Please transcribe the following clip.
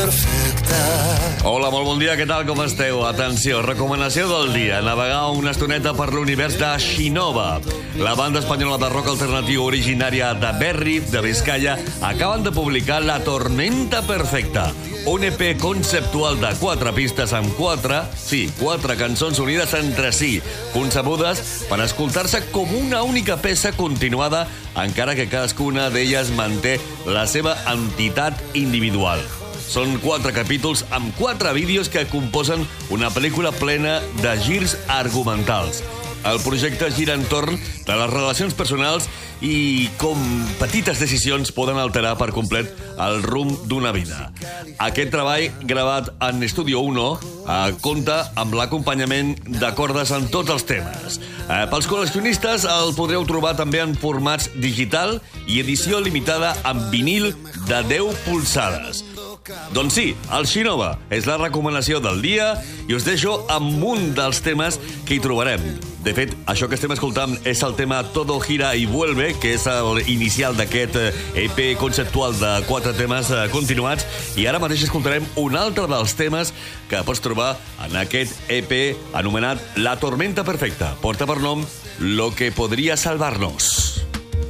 Hola, molt bon dia, què tal, com esteu? Atenció, recomanació del dia, navegar una estoneta per l'univers de Xinova. La banda espanyola de rock alternatiu originària de Berry, de Vizcaya, acaben de publicar La Tormenta Perfecta, un EP conceptual de 4 pistes amb 4 cançons unides entre si, concebudes per escoltar-se com una única peça continuada, encara que cadascuna d'elles manté la seva entitat individual. Són 4 capítols amb 4 vídeos que composen una pel·lícula plena de girs argumentals. El projecte gira entorn de les relacions personals i com petites decisions poden alterar per complet el rumb d'una vida. Aquest treball, gravat en Estudio 1, compta amb l'acompanyament de cordes en tots els temes. Pels col·leccionistes el podreu trobar també en formats digital i edició limitada amb vinil de 10 polzades. Doncs sí, el Xinova és la recomanació del dia i us deixo amb un dels temes que hi trobarem. De fet, això que estem escoltant és el tema Todo gira y vuelve, que és l'inicial d'aquest EP conceptual de 4 temes continuats, i ara mateix escoltarem un altre dels temes que pots trobar en aquest EP anomenat La Tormenta Perfecta. Porta per nom Lo que podría salvarnos.